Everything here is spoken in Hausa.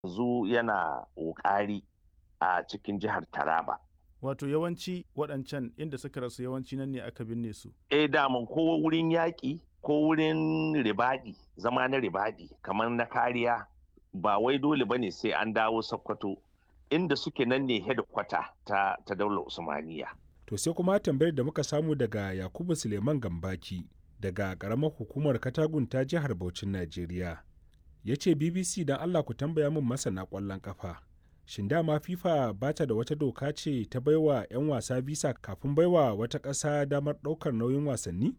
yanzu yana ƙoƙari a cikin jihar Taraba. Wato yawanci waɗancan inda suka rasu yawanci nan ne aka binne su. Daman ko wurin yaƙi ko wurin ribaɗi, zama na ribaɗi kamar na kariya ba wai dole bane sai an dawo Sokoto, inda suke nan ne hedikwata ta daular Usmaniya. To sai kuma tambayar da muka samu daga Yakubu Suleiman Gambaki daga ƙaramar hukumar Katagun ta jihar Bauchin Najeriya. Ya ce BBC don Allah ku tambaya min masana ƙwallon ƙafa. Shin dama FIFA ba ta da wata doka ce ta baiwa 'yan wasa visa kafin baiwa wata ƙasa damar ɗaukar nauyin wasanni?